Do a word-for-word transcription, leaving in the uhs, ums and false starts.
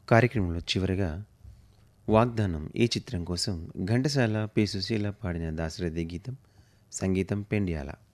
కార్యక్రమంలో చివరగా 'వాగ్దానం' ఈ చిత్రం కోసం ఘంటసాల, పి. సుశీల పాడిన దాశరథి గీతం, సంగీతం పెండ్యాల.